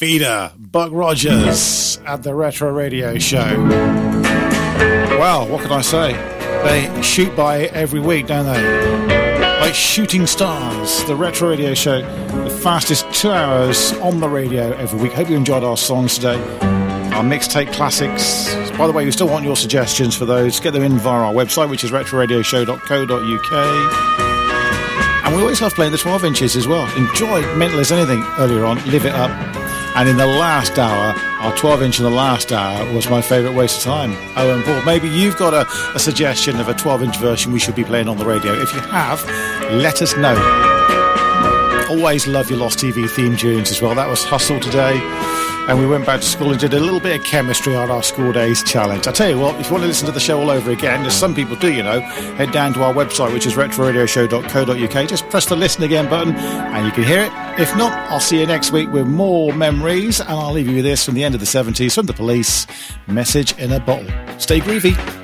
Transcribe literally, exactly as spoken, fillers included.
Feeder, Buck Rogers at the Retro Radio Show. Well, what can I say? They shoot by every week, don't they? Like shooting stars. The Retro Radio Show, the fastest two hours on the radio every week. Hope you enjoyed our songs today. Our mixtape classics. By the way, we still want your suggestions for those. Get them in via our website, which is retro radio show dot co dot uk. And we always love playing the twelve inches as well. Enjoyed Mental as Anything earlier on. Live it up. And in the last hour, our twelve inch in the last hour was my favourite waste of time. Oh, and Paul, maybe you've got a, a suggestion of a twelve inch version we should be playing on the radio. If you have, let us know. Always love your Lost T V theme tunes as well. That was Hustle today. And we went back to school and did a little bit of chemistry on our school days challenge. I tell you what, if you want to listen to the show all over again, as some people do, you know, head down to our website, which is retro radio show dot co dot uk. Just press the listen again button and you can hear it. If not, I'll see you next week with more memories, and I'll leave you with this from the end of the seventies from The Police, Message in a Bottle. Stay groovy.